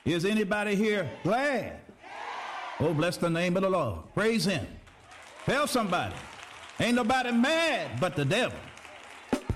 Is anybody here glad? Oh, bless the name of the Lord. Praise him. Tell somebody. Ain't nobody mad but the devil.